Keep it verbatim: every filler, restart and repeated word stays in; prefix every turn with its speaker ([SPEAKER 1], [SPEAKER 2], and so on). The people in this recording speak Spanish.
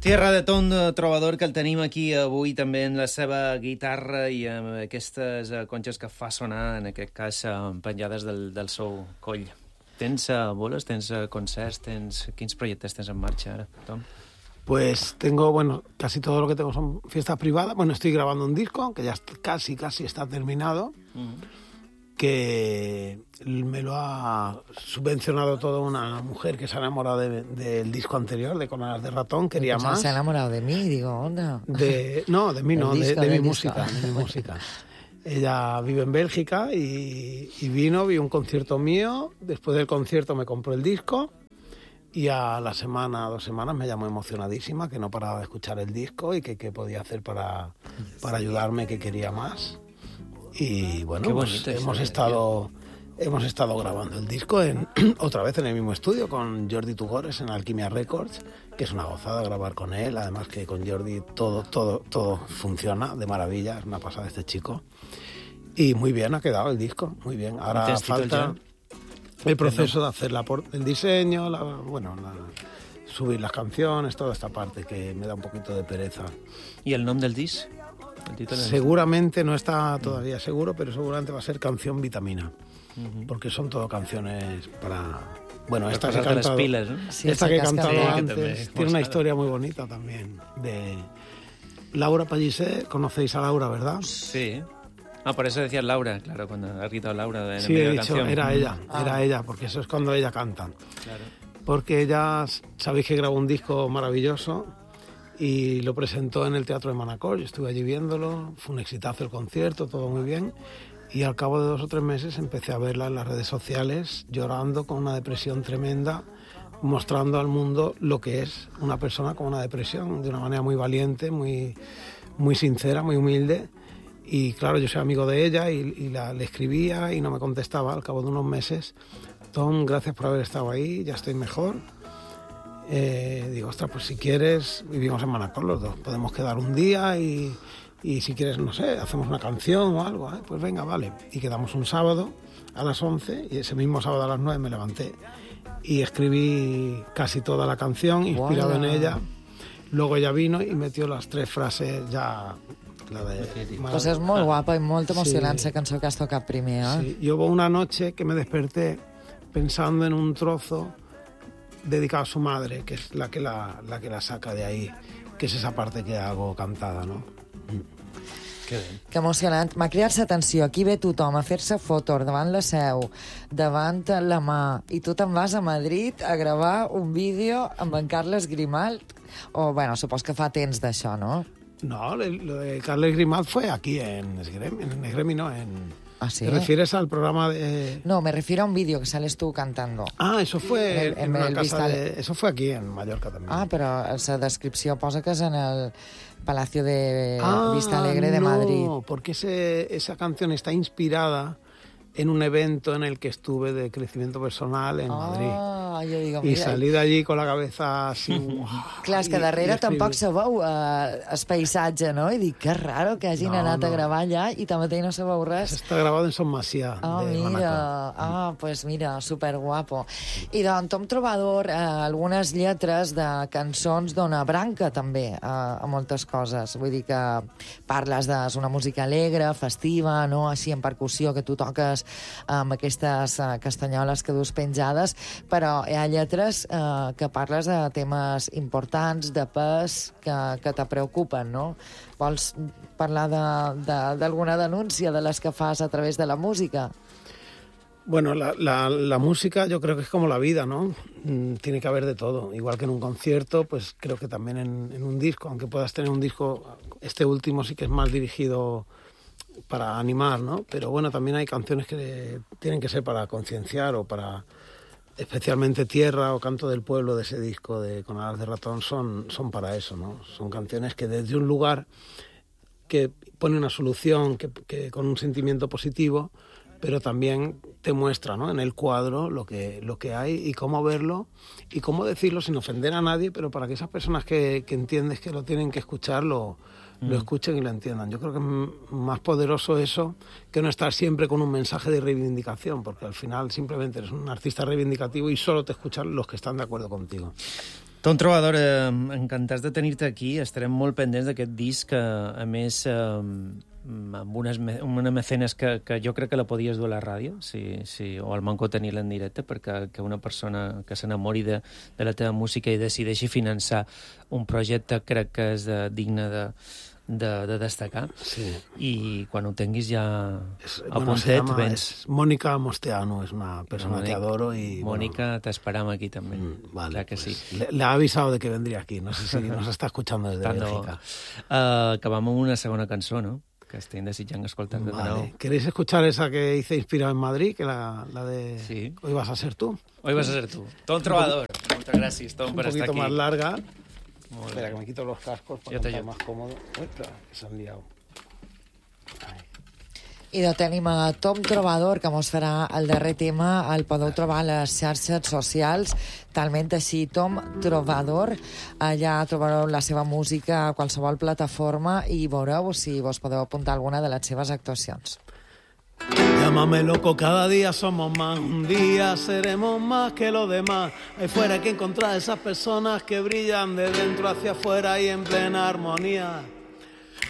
[SPEAKER 1] Tierra de Ton, trobador, que el tenim aquí avui també en la seva guitarra i amb aquestes conxes que fa sonar, en aquest cas, penjades del, del seu coll. Tens uh, bolos, tens uh, concerts, tens... Quins projectes tens en marxa ara, Tom?
[SPEAKER 2] Pues tengo, bueno, casi todo lo que tengo son fiestas privadas. Bueno, estoy grabando un disco que ya casi, casi está terminado, uh-huh. que me lo ha subvencionado toda una mujer que se ha enamorado de, del disco anterior, de Con alas de ratón, quería
[SPEAKER 3] pues
[SPEAKER 2] más.
[SPEAKER 3] Se ha enamorado de mí, digo, onda.
[SPEAKER 2] De, no, de mí no,
[SPEAKER 3] disco,
[SPEAKER 2] de, de mi
[SPEAKER 3] disco.
[SPEAKER 2] música, de mi música. Ella vive en Bélgica y, y vino, vi un concierto mío, después del concierto me compró el disco y a la semana, dos semanas me llamó emocionadísima, que no paraba de escuchar el disco y que qué podía hacer para, para ayudarme, que quería más. Y bueno, pues hemos estado hemos estado grabando el disco en, otra vez en el mismo estudio con Jordi Tugores en Alquimia Records, que es una gozada grabar con él, además que con Jordi todo todo todo funciona de maravilla, es una pasada este chico. Y muy bien ha quedado el disco, muy bien. Ahora falta el proceso de hacer la por, el diseño, la, bueno, la, subir las canciones, toda esta parte que me da un poquito de pereza.
[SPEAKER 1] ¿Y el nombre del disc?
[SPEAKER 2] Seguramente no está todavía seguro, pero seguramente va a ser Canción Vitamina, uh-huh. porque son todo canciones para... Bueno, esta que he cantado,
[SPEAKER 1] las pilas, ¿no?
[SPEAKER 2] sí, esta que he cantado
[SPEAKER 1] sí,
[SPEAKER 2] antes tiene una historia muy bonita también, de Laura Pellicer. Conocéis a Laura, ¿verdad?
[SPEAKER 1] Sí. Ah, por eso decías Laura, claro, cuando has gritado Laura de
[SPEAKER 2] sí,
[SPEAKER 1] la
[SPEAKER 2] he dicho,
[SPEAKER 1] canción.
[SPEAKER 2] era ella,
[SPEAKER 3] ah.
[SPEAKER 2] era ella, porque eso es cuando ella canta.
[SPEAKER 1] Claro.
[SPEAKER 2] Porque ella, sabéis que grabó un disco maravilloso y lo presentó en el Teatro de Manacor. Yo estuve allí viéndolo, fue un exitazo el concierto, todo muy bien. Y al cabo de dos o tres meses empecé a verla en las redes sociales, llorando con una depresión tremenda, mostrando al mundo lo que es una persona con una depresión, de una manera muy valiente, muy, muy sincera, muy humilde. Y claro, yo soy amigo de ella y, y la, le escribía y no me contestaba. Al cabo de unos meses, Tom, gracias por haber estado ahí, ya estoy mejor. Eh, digo, ostras, pues si quieres, vivimos en Manacor los dos, podemos quedar un día y, y si quieres, no sé, hacemos una canción o algo, ¿eh? Pues venga, vale. Y quedamos un sábado a las once y ese mismo sábado a las nueve me levanté y escribí casi toda la canción, inspirado wow. en ella. Luego ella vino y metió las tres frases ya... La de,
[SPEAKER 3] pues és molt guapa i molt emocionant sí. la cançó que has tocat primer, eh?
[SPEAKER 2] Sí. Y hubo una noche que me desperté pensando en un trozo dedicado a su madre, que es la que la, la que la saca de ahí, que és esa parte que hago cantada, no? Mm.
[SPEAKER 3] Que bé. Que emocionant. M'ha cridat l'atenció. Aquí ve tothom a fer-se fotos davant la seu, davant la mà, i tu te'n vas a Madrid a gravar un vídeo amb en Carles Grimalt. O, bueno, supos que fa temps d'això, no?
[SPEAKER 2] No, lo de Carles Grimalt fue aquí en Esgremi, en Esgremi no, en...
[SPEAKER 3] ¿Ah, sí?
[SPEAKER 2] ¿Te refieres al programa de...?
[SPEAKER 3] No, me refiero a un vídeo que sales tú cantando.
[SPEAKER 2] Ah, eso fue en, en, en una
[SPEAKER 3] el
[SPEAKER 2] casa
[SPEAKER 3] Vista...
[SPEAKER 2] de... Eso fue aquí en Mallorca también.
[SPEAKER 3] Ah, però la descripció posa que és en el Palacio de
[SPEAKER 2] ah,
[SPEAKER 3] Vista Alegre de
[SPEAKER 2] no,
[SPEAKER 3] Madrid.
[SPEAKER 2] No, porque ese, esa canción está inspirada en un evento en el que estuve de crecimiento personal en
[SPEAKER 3] ah,
[SPEAKER 2] Madrid.
[SPEAKER 3] Jo digo,
[SPEAKER 2] y salí de allí con la cabeza así... Uau,
[SPEAKER 3] clar, és que darrere tampoc se veu eh, el paisatge, no? I dic, que raro que hagin no, anat no. a gravar allà i també no se veu res.
[SPEAKER 2] Està gravat en Son Macià,
[SPEAKER 3] ah,
[SPEAKER 2] de
[SPEAKER 3] mira.
[SPEAKER 2] Manacor.
[SPEAKER 3] Ah, pues mira, superguapo. I doncs, Tom Trobador, eh, algunes lletres de cançons dona branca també a, a moltes coses. Vull dir que parles de una música alegre, festiva, no? Així en percussió, que tu toques amb aquestes uh, castanyoles que dus penjades, però hi ha lletres uh, que parles de temes importants, de pes, que, que te preocupen, no? Vols parlar d'alguna de, de, denúncia de les que fas a través de la música?
[SPEAKER 2] Bueno, la, la, la música yo creo que es como la vida, ¿no? Mm, tiene que haber de todo. Igual que en un concierto, pues creo que también en, en un disco, aunque puedas tener un disco, este último sí que es más dirigido para animar, ¿no? Pero bueno, también hay canciones que tienen que ser para concienciar o para... Especialmente Tierra o Canto del Pueblo de ese disco de Con alas de ratón son, son para eso, ¿no? Son canciones que desde un lugar que pone una solución, que, que con un sentimiento positivo, pero también te muestra, ¿no? En el cuadro lo que, lo que hay y cómo verlo y cómo decirlo sin ofender a nadie, pero para que esas personas que, que entiendes que lo tienen que escuchar lo, lo escuchen y lo entiendan. Yo creo que es más poderoso eso que no estar siempre con un mensaje de reivindicación, porque al final simplemente eres un artista reivindicativo y solo te escuchan los que están de acuerdo contigo.
[SPEAKER 1] Tom Trovador, eh, encantats de tenir-te aquí. Estarem molt pendents d'aquest disc, que, a més, eh, amb unes, una mecenes que, que jo crec que la podies dur a la ràdio, si, si, o al manco tenir-la en directe, perquè que una persona que s'enamori de, de la teva música i decideixi finançar un projecte crec que és de, digne de, de, de destacar.
[SPEAKER 2] Sí.
[SPEAKER 1] I quan ho tinguis ja
[SPEAKER 2] es,
[SPEAKER 1] a
[SPEAKER 2] bueno,
[SPEAKER 1] puntet,
[SPEAKER 2] llama,
[SPEAKER 1] vens.
[SPEAKER 2] es Mónica Mosteano, es una persona
[SPEAKER 1] Mónica,
[SPEAKER 2] que adoro y...
[SPEAKER 1] Mónica,
[SPEAKER 2] bueno,
[SPEAKER 1] te esperamos aquí también.
[SPEAKER 2] Mm, vale,
[SPEAKER 1] Claro que
[SPEAKER 2] pues,
[SPEAKER 1] sí.
[SPEAKER 2] Le, le ha avisado de que vendría aquí, no sé si nos está escuchando desde
[SPEAKER 1] Estando,
[SPEAKER 2] Bélgica.
[SPEAKER 1] Uh, acabam amb una segona cançó, no? Que estem desitjant escoltar de
[SPEAKER 2] Vale.
[SPEAKER 1] nou.
[SPEAKER 2] ¿Queréis escuchar esa que hice inspirado en Madrid, que la, la de
[SPEAKER 1] Sí.
[SPEAKER 2] Hoy vas a ser tú?
[SPEAKER 1] Hoy vas a ser tu. Tom Trovador. Moltes gràcies, Tom,
[SPEAKER 2] Un
[SPEAKER 1] per estar
[SPEAKER 2] poquito
[SPEAKER 1] aquí.
[SPEAKER 2] más larga.
[SPEAKER 1] Molt
[SPEAKER 2] Espera,
[SPEAKER 1] bé.
[SPEAKER 2] que me quito los cascos para
[SPEAKER 1] Yo te
[SPEAKER 2] estar
[SPEAKER 1] ayudo.
[SPEAKER 2] más cómodo. Uy, espera, que se han liado. Ai.
[SPEAKER 3] I de tenim a Tom Trovador, que mos farà el darrer tema. El podeu trobar a les xarxes socials, talment així, Tom Trovador. Allà trobareu la seva música a qualsevol plataforma i veureu si vos podeu apuntar alguna de les seves actuacions.
[SPEAKER 2] Llámame loco, cada día somos más. Un día seremos más que los demás. Ahí fuera hay que encontrar esas personas que brillan de dentro hacia afuera y en plena armonía.